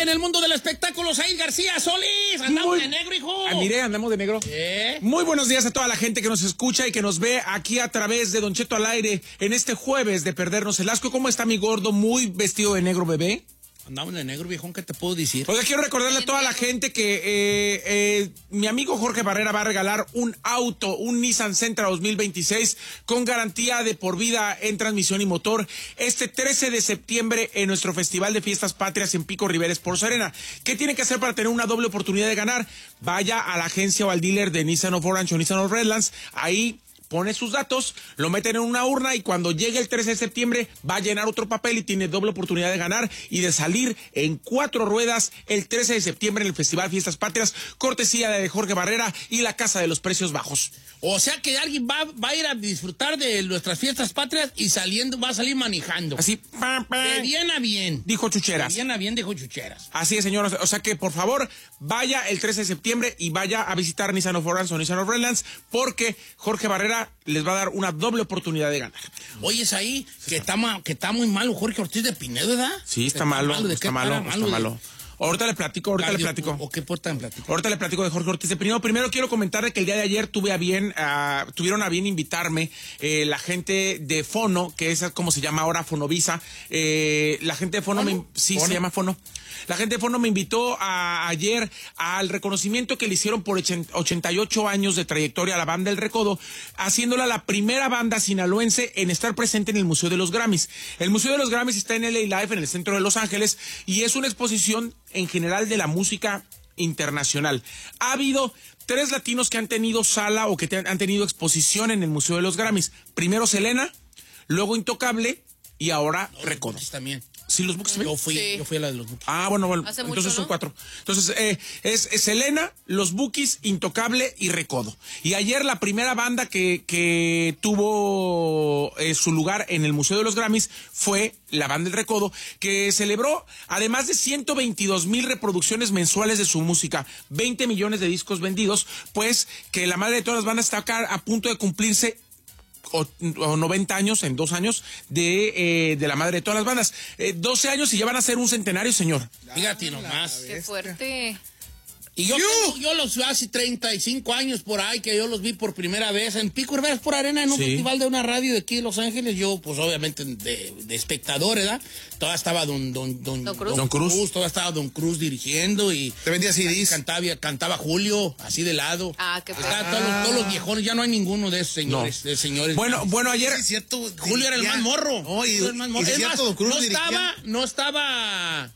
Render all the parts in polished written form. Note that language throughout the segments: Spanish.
en el mundo del espectáculo, Said García Solís. Andamos de negro, hijo. Mire, andamos de negro. Muy buenos días a toda la gente que nos escucha y que nos ve aquí a través de Don Cheto al aire en este jueves de Perdernos el Asco. ¿Cómo está mi gordo muy vestido de negro, bebé? Andamos de negro, viejón, ¿qué te puedo decir? Oiga, quiero recordarle a toda la gente que mi amigo Jorge Barrera va a regalar un auto, un Nissan Sentra 2026 con garantía de por vida en transmisión y motor este 13 de septiembre en nuestro Festival de Fiestas Patrias en Pico Rivera Sports Arena. ¿Qué tiene que hacer para tener una doble oportunidad de ganar? Vaya a la agencia o al dealer de Nissan of Orange o Nissan of Redlands, ahí pone sus datos, lo meten en una urna y cuando llegue el 13 de septiembre va a llenar otro papel y tiene doble oportunidad de ganar y de salir en 4 ruedas el 13 de septiembre en el Festival Fiestas Patrias, cortesía de Jorge Barrera y la Casa de los Precios Bajos. O sea que alguien va a ir a disfrutar de nuestras fiestas patrias y va a salir manejando. Así, de bien a bien. Dijo Chucheras. De bien a bien, dijo Chucheras. Así es, señor. O sea que, por favor, vaya el 13 de septiembre y vaya a visitar Nissan of Orange o Nissan of Redlands porque Jorge Barrera les va a dar una doble oportunidad de ganar. Oye, es ahí que está muy malo Jorge Ortiz de Pinedo, ¿verdad? Sí, está malo. Ahorita le platico. ¿O qué puerta en platico? Ahorita le platico de Jorge Ortiz de Pinedo. Primero quiero comentarle que el día de ayer tuvieron a bien invitarme la gente de Fono, que es como se llama ahora Fonovisa. La gente de Fono, se llama Fono. La gente de Fono me invitó ayer al reconocimiento que le hicieron por 88 años de trayectoria a la banda El Recodo, haciéndola la primera banda sinaloense en estar presente en el Museo de los Grammys. El Museo de los Grammys está en LA Live, en el centro de Los Ángeles, y es una exposición en general de la música internacional. Ha habido 3 latinos que han tenido sala o que han tenido exposición en el Museo de los Grammys. Primero Selena, luego Intocable y ahora Recodo. También. ¿Sí, los Bukis también? Yo fui a la de los Bukis. Ah, bueno. Hace entonces mucho, son ¿no? 4. Entonces, es Selena, los Bukis, Intocable y Recodo. Y ayer la primera banda que tuvo su lugar en el Museo de los Grammys fue la banda El Recodo, que celebró, además de 122,000 reproducciones mensuales de su música, 20 millones de discos vendidos, pues que la madre de todas las bandas está acá a punto de cumplirse o 90 años, en 2 años, de la madre de todas las bandas. 12 años y ya van a ser un centenario, señor. Fíjate nomás. Qué fuerte. Y yo los vi hace 35 años por ahí, que yo los vi por primera vez en Pico Rivera por Arena, en un festival de una radio de aquí de Los Ángeles. Yo, pues obviamente, de espectador, ¿verdad? Todavía estaba Don Cruz. Todavía estaba Don Cruz dirigiendo y... ¿Te vendía CDs? Cantaba Julio, así de lado. Qué todos los viejones, ya no hay ninguno de esos señores. No. De señores. Bueno, ayer... Sí, es cierto, Julio era el más morro. No, y es cierto, Don Cruz no estaba...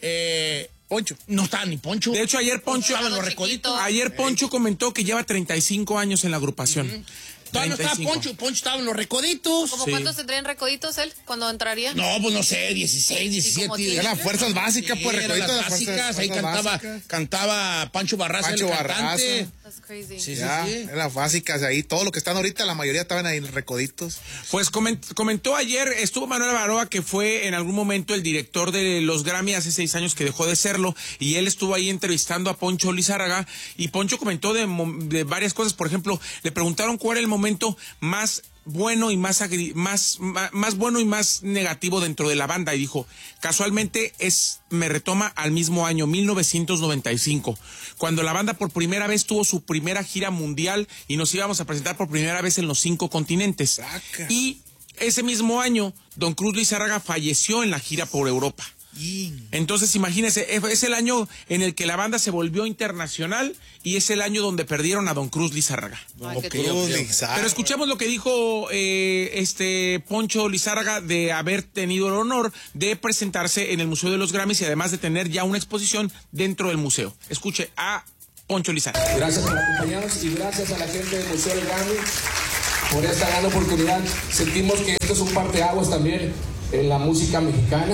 Poncho. No estaba ni Poncho. De hecho, ayer Poncho... Los Recoditos. Ayer Poncho comentó que lleva 35 años en la agrupación. Todavía no estaba Poncho estaba en los Recoditos. ¿Cómo cuántos tendrían Recoditos él cuando entraría? No, pues no sé, 16, 17. Eran fuerzas básicas, pues, eran Recoditos. las básicas, ahí cantaba Pancho Barraza, el cantante. That's crazy. Sí. Eran las básicas ahí. Todo lo que están ahorita, la mayoría estaban ahí en Recoditos. Pues comentó ayer, estuvo Manuel Baroa, que fue en algún momento el director de los Grammy hace 6 años que dejó de serlo, y él estuvo ahí entrevistando a Poncho Lizárraga, y Poncho comentó de varias cosas. Por ejemplo, le preguntaron cuál era el momento más bueno y más bueno y más negativo dentro de la banda, y dijo, casualmente me retoma al mismo año, 1995, cuando la banda por primera vez tuvo su primera gira mundial y nos íbamos a presentar por primera vez en los 5 continentes. Y ese mismo año Don Cruz Lizárraga falleció en la gira por Europa. Entonces imagínense, es el año en el que la banda se volvió internacional y es el año donde perdieron a Don Cruz Lizárraga. Pero escuchemos lo que dijo Poncho Lizárraga de haber tenido el honor de presentarse en el Museo de los Grammys y además de tener ya una exposición dentro del museo. Escuche a Poncho Lizárraga. Gracias por acompañarnos y gracias a la gente del Museo del Grammy por esta gran oportunidad. Sentimos que esto es un parteaguas también en la música mexicana,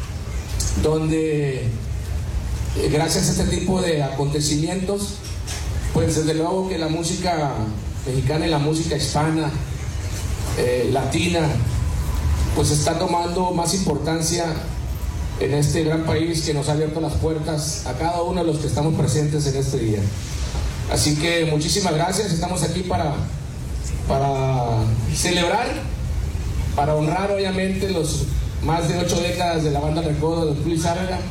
donde gracias a este tipo de acontecimientos, pues desde luego que la música mexicana y la música hispana, latina, pues está tomando más importancia en este gran país que nos ha abierto las puertas a cada uno de los que estamos presentes en este día. Así que muchísimas gracias, estamos aquí para celebrar, para honrar obviamente los más de 8 décadas de la banda Recodo de Cruz Lizárraga,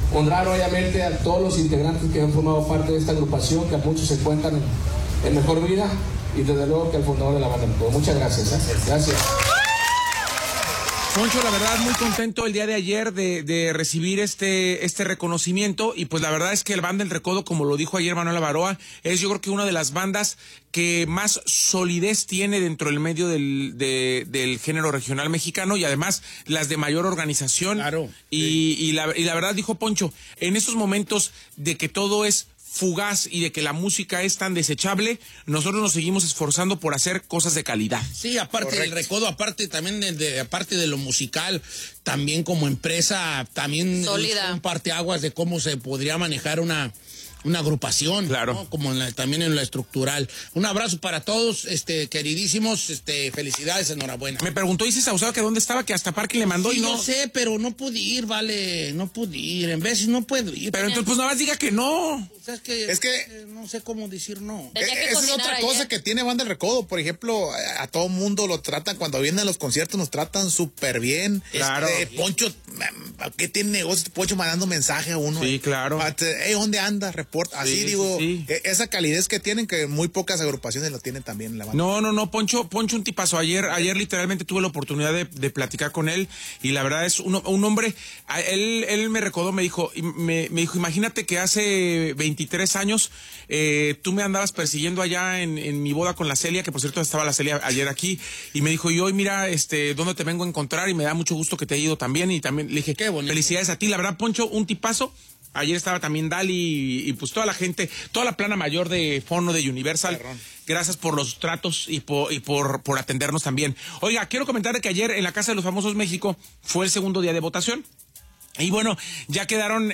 honrar obviamente a todos los integrantes que han formado parte de esta agrupación, que a muchos se encuentran en mejor vida, y desde luego que al fundador de la banda. Muchas gracias. Gracias. Poncho, la verdad, muy contento el día de ayer de recibir este reconocimiento, y pues la verdad es que el Banda El Recodo, como lo dijo ayer Manuel Avaroa, es yo creo que una de las bandas que más solidez tiene dentro del medio del género regional mexicano, y además las de mayor organización. Claro. Y la verdad, dijo Poncho, en estos momentos de que todo es fugaz y de que la música es tan desechable, nosotros nos seguimos esforzando por hacer cosas de calidad. Sí, aparte del Recodo, aparte también aparte de lo musical, también como empresa, también sólida. Es un parteaguas de cómo se podría manejar una agrupación, claro, ¿no? Como también en la estructural. Un abrazo para todos, queridísimos, felicidades, enhorabuena. Me preguntó Isis Saucedo que dónde estaba, que hasta Parque le mandó, Sí, y no. yo sé, pero no pude ir, vale, no pude ir, en veces no puedo ir. Pero entonces pues nada más diga que no. O sea, es que no sé cómo decir no. Tenía que Esa es cocinar otra ayer. cosa que tiene Banda El Recodo. Por ejemplo, a todo mundo lo tratan, cuando vienen a los conciertos nos tratan súper bien. Claro. Poncho, ¿qué tiene negocio? Poncho mandando mensaje a uno. Sí, claro. Hey, ¿dónde anda? Reporta. Así Sí, digo, sí. esa calidez que tienen, que muy pocas agrupaciones lo tienen también en la banda. No, Poncho un tipazo. Ayer literalmente tuve la oportunidad de platicar con él, y la verdad es un hombre. Él me recordó, me dijo, imagínate que hace 23 años tú me andabas persiguiendo allá en mi boda con la Celia, que por cierto estaba la Celia ayer aquí, y me dijo, y hoy mira, ¿dónde te vengo a encontrar? Y me da mucho gusto que te haya ido también, y también le dije, qué bonito. Felicidades a ti. La verdad, Poncho, un tipazo. Ayer estaba también Dali y pues toda la gente, toda la plana mayor de Fono, de Universal. Perrón. Gracias por los tratos y por atendernos también. Oiga, quiero comentar que ayer en la Casa de los Famosos México fue el segundo día de votación. Y bueno, ya quedaron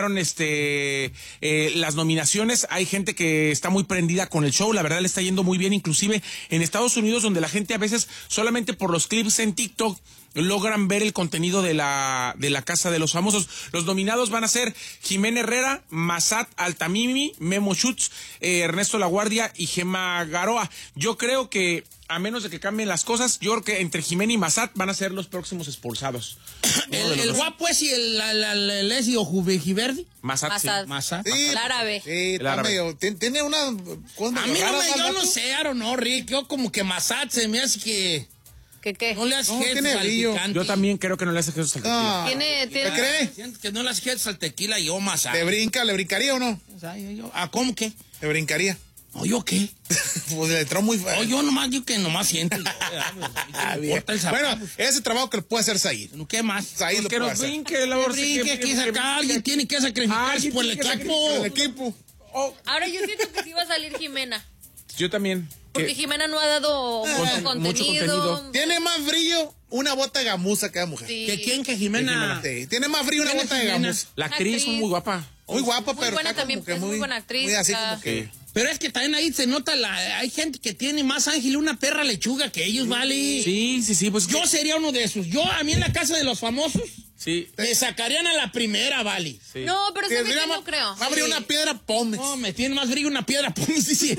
las nominaciones. Hay gente que está muy prendida con el show, la verdad le está yendo muy bien, inclusive en Estados Unidos, donde la gente a veces solamente por los clips en TikTok logran ver el contenido de la Casa de los Famosos. Los nominados van a ser Jimena Herrera, Massat Altamimi, Memo Schutz, Ernesto Laguardia y Gemma Garoa. Yo creo que, a menos de que cambien las cosas, yo creo que entre Jimena y Massat van a ser los próximos expulsados. El guapo es y el Lesio Juvejiverdi. Massat, sí. Massat. Sí, El árabe. Sí, está árabe. medio, tiene una cosa A mí rara, yo no ¿tú? sé, no, Rick, yo como que Massat se me hace que ¿Qué? no le hace No, gestos tiene al brillo. picante. Yo también creo que no le hace gestos al tequila. Ah, Tiene- ¿te cree? Siento que no le hace gestos al tequila y yo Massat. ¿Le brincaría o no? O sea, ¿cómo qué? ¿Le brincaría? No, ¿yo qué? Pues le entró muy No, yo nomás siento. Ah, bien. Bueno, ese trabajo que lo puede hacer Said. ¿Qué más? Said lo Que puede nos hacer. brinque la bolsa. Brinque, aquí saca, alguien tiene que sacrificarse por el equipo. El equipo. Ahora yo siento que sí va a salir Jimena. Yo también. Porque Jimena no ha dado mucho contenido. Tiene más brillo una bota de gamuza que la mujer. Sí. ¿Que quién? ¿Que Jimena? Sí, tiene más brillo una ¿Quién es bota de Jimena? gamuza. La actriz es muy guapa. Muy guapa, Muy pero buena está también, como que es muy buena actriz, muy así o sea. como que... Pero es que también ahí se nota hay gente que tiene más ángel una perra lechuga que ellos, ¿vale? Sí, pues. Yo sería uno de esos. A mí en la Casa de los Famosos, Sí. me sacarían a la primera, ¿vale? Sí. No, pero Si ¿sabes mira, qué? No creo. abre una piedra, pomes. No, me tiene más brillo una piedra, pues sí.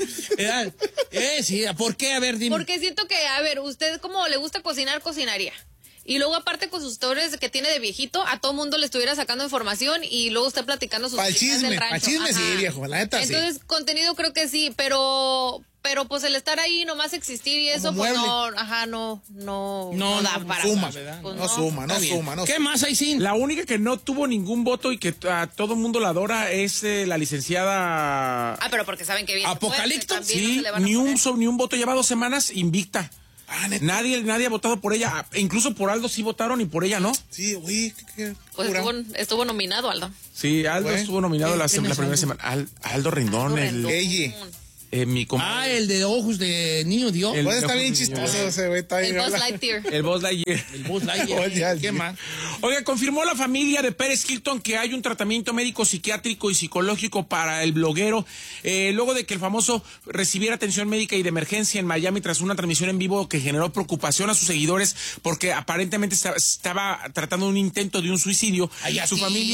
Sí, ¿por qué? A ver, dime. Porque siento que, a ver, usted como le gusta cocinar, cocinaría. Y luego aparte con sus historias que tiene de viejito, a todo mundo le estuviera sacando información y luego usted platicando sus Pa'l historias chisme, del rancho. pa'l chisme sí, Ajá. viejo, la neta sí. Entonces, contenido creo que sí, pero pues el estar ahí nomás existir y eso, Como pues mueble. no da para suma, más. no Pues suma, no Está bien. suma, no ¿Qué suma. más hay sin? La única que no tuvo ningún voto y que a todo el mundo la adora es la licenciada. Ah, pero porque saben que viene ¿Apocalipto? fuerte, también no Sí, se le van a ni poner. un voto, lleva 2 semanas invicta. Ah, neta. Nadie ha votado por ella. Incluso por Aldo sí votaron y por ella no. Sí, güey, qué Pues cura. estuvo nominado, Aldo. Sí, Aldo Güey. estuvo nominado la ¿Quién es primera Aldo? semana. Aldo Rendón, Aldo el, Rendón. Ey. mi compadre. El de ojos de niño Dios. El- Pues está bien Ojos de chistoso niño. ese güey, está bien. El Buzz habla. Lightyear. El Buzz Lightyear. El Buzz Lightyear. Oye, ¿Qué más? Oiga, confirmó la familia de Pérez Hilton que hay un tratamiento médico, psiquiátrico y psicológico para el bloguero, luego de que el famoso recibiera atención médica y de emergencia en Miami tras una transmisión en vivo que generó preocupación a sus seguidores porque aparentemente estaba tratando un intento de un suicidio. Ay, Su así. familia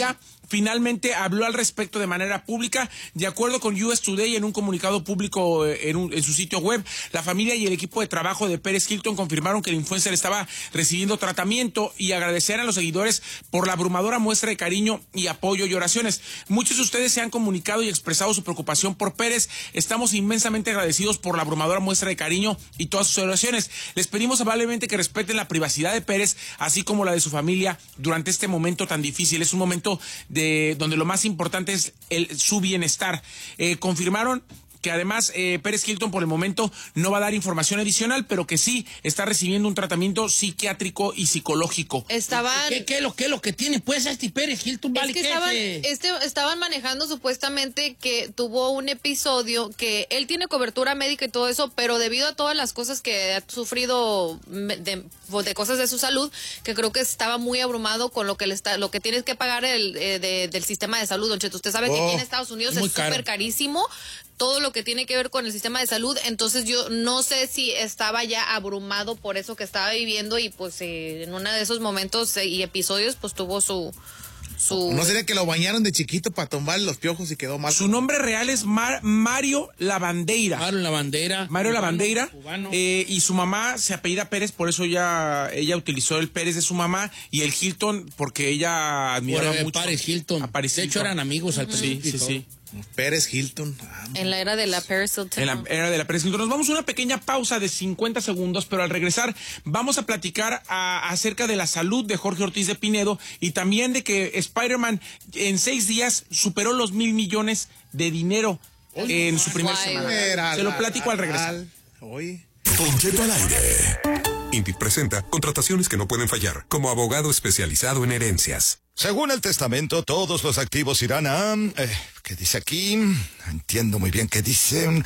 finalmente habló al respecto de manera pública. De acuerdo con US Today, en un comunicado público en su sitio web, la familia y el equipo de trabajo de Pérez Hilton confirmaron que el influencer estaba recibiendo tratamiento y agradecer a los seguidores por la abrumadora muestra de cariño y apoyo y oraciones. Muchos de ustedes se han comunicado y expresado su preocupación por Pérez. Estamos inmensamente agradecidos por la abrumadora muestra de cariño y todas sus oraciones. Les pedimos amablemente que respeten la privacidad de Pérez, así como la de su familia durante este momento tan difícil. Es un momento donde lo más importante es su bienestar. Confirmaron que además Pérez Hilton por el momento no va a dar información adicional, pero que sí está recibiendo un tratamiento psiquiátrico y psicológico. ¿Qué es lo que tiene pues este Pérez Hilton? Vale, es que estaban manejando supuestamente que tuvo un episodio, que él tiene cobertura médica y todo eso, pero debido a todas las cosas que ha sufrido de cosas de su salud, que creo que estaba muy abrumado con lo que tienes que pagar del sistema de salud, don Cheto. Usted sabe que aquí en Estados Unidos es súper carísimo todo lo que tiene que ver con el sistema de salud, entonces yo no sé si estaba ya abrumado por eso que estaba viviendo y pues en uno de esos momentos y episodios pues tuvo su... ¿No sería que lo bañaron de chiquito para tomar los piojos y quedó mal? Su nombre real es Mario Lavandeira. Mario Lavandeira. Y su mamá se apellida Pérez, por eso ella utilizó el Pérez de su mamá y el Hilton porque ella admiraba mucho a Paris Hilton. De hecho eran amigos al principio. Sí. Pérez Hilton. En la era de la Paris Hilton. En la era de la Paris Hilton. Nos vamos a una pequeña pausa de 50 segundos, pero al regresar vamos a platicar acerca de la salud de Jorge Ortiz de Pinedo y también de que Spider-Man en 6 días superó los $1,000 millones de dinero en su primera semana. Se lo platico al regresar. Don Cheto al aire. Indeed presenta contrataciones que no pueden fallar, como abogado especializado en herencias. Según el testamento, todos los activos irán a... ¿qué dice aquí? Entiendo muy bien qué dice.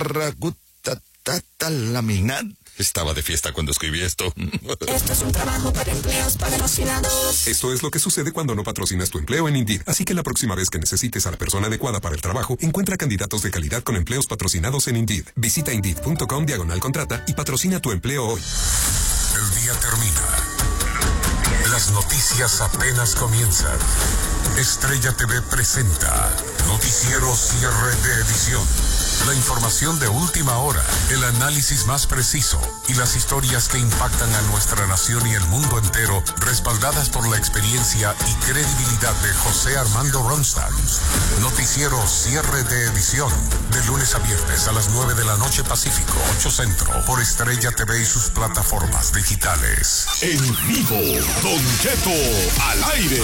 Laminar. Estaba de fiesta cuando escribí esto. Esto es un trabajo para empleos patrocinados. Esto es lo que sucede cuando no patrocinas tu empleo en Indeed. Así que la próxima vez que necesites a la persona adecuada para el trabajo, encuentra candidatos de calidad con empleos patrocinados en Indeed. Visita Indeed.com/contrata y patrocina tu empleo hoy. El día termina. Las noticias apenas comienzan. Estrella TV presenta Noticiero Cierre de Edición. La información de última hora, el análisis más preciso y las historias que impactan a nuestra nación y el mundo entero, respaldadas por la experiencia y credibilidad de José Armando Ronstadt. Noticiero Cierre de Edición, de lunes a viernes a las 9 de la noche Pacífico, 8 Centro, por Estrella TV y sus plataformas digitales. En vivo, Don Cheto al aire.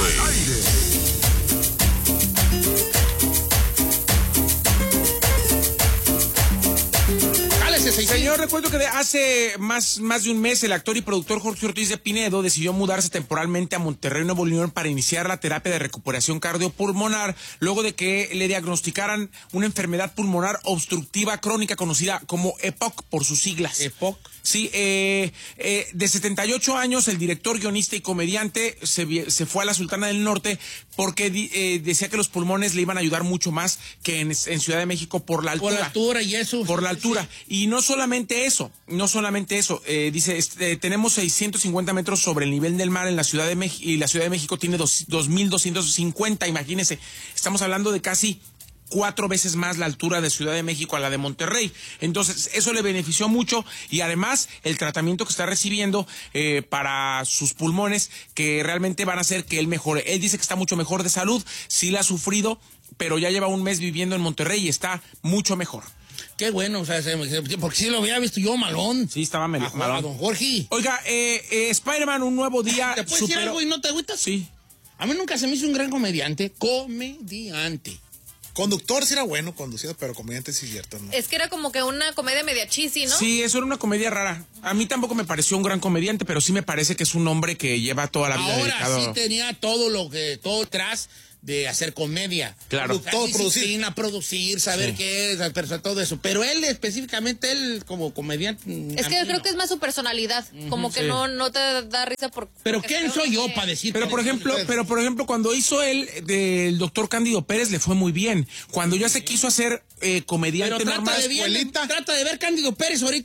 Señor, recuerdo que hace más de un mes el actor y productor Jorge Ortiz de Pinedo decidió mudarse temporalmente a Monterrey, Nuevo León, para iniciar la terapia de recuperación cardiopulmonar luego de que le diagnosticaran una enfermedad pulmonar obstructiva crónica conocida como EPOC por sus siglas. EPOC. Sí, de 78 años, el director, guionista y comediante se fue a la Sultana del Norte porque decía que los pulmones le iban a ayudar mucho más que en Ciudad de México por la altura. Por la altura y eso. Por la altura. Sí. Y no solamente eso, dice, tenemos 650 metros sobre el nivel del mar en la Ciudad de México y la Ciudad de México tiene 2,250, imagínense. Estamos hablando de casi 4 veces más la altura de Ciudad de México a la de Monterrey. Entonces, eso le benefició mucho y además el tratamiento que está recibiendo para sus pulmones, que realmente van a hacer que él mejore. Él dice que está mucho mejor de salud, sí la ha sufrido, pero ya lleva un mes viviendo en Monterrey y está mucho mejor. Qué bueno, o sea, porque sí lo había visto yo malón. Sí, estaba malón. Don Jorge. Oiga, Spider-Man, un nuevo día. ¿Te puedes decir algo y no te agüitas? Sí. A mí nunca se me hizo un gran comediante. Conductor sí era bueno, conducido, pero comediante sí es cierto, ¿no? Es que era como que una comedia media cheesy, ¿no? Sí, eso era una comedia rara. A mí tampoco me pareció un gran comediante, pero sí me parece que es un hombre que lleva toda la vida dedicado. Ahora sí tenía todo atrás de hacer comedia. Claro. Todo producir, saber qué es, todo eso. Pero él específicamente, como comediante... Es que creo que es más su personalidad. Como que no te da risa por... Pero ¿quién soy yo para decir? Pero por ejemplo, cuando hizo él del doctor Cándido Pérez le fue muy bien. Cuando ya se quiso hacer comediante pero normal... Trata de ver Cándido Pérez ahorita.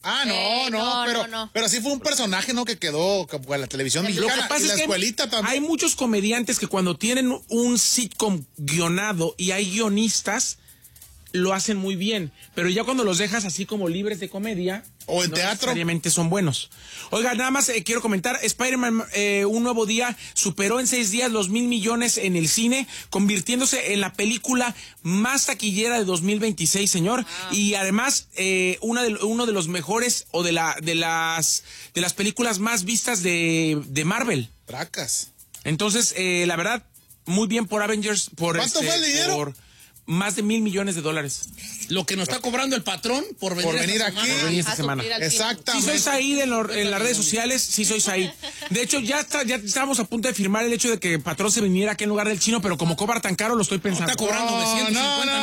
Pero sí fue un personaje, ¿no? Que quedó en la televisión mexicana. Lo que pasa y la es que escuelita también. Hay muchos comediantes que cuando tienen un sitcom guionado y hay guionistas, lo hacen muy bien. Pero ya cuando los dejas así como libres de comedia... O en no teatro. Necesariamente son buenos. Oiga, nada más quiero comentar, Spider-Man Un Nuevo Día superó en 6 días los 1,000 millones en el cine, convirtiéndose en la película más taquillera de 2026, señor. Y además, uno de los mejores o de las películas más vistas de Marvel. Bracas. Entonces, la verdad, muy bien por Avengers. ¿Cuánto fue el dinero? Por más de $1,000 millones. Lo que nos está cobrando el patrón por venir aquí. Por venir esta semana. Exactamente. Si sois ahí en las redes sociales, sí sois ahí. De hecho, ya estábamos a punto de firmar el hecho de que patrón se viniera aquí en lugar del chino, pero como cobra tan caro, lo estoy pensando. Está cobrando 950.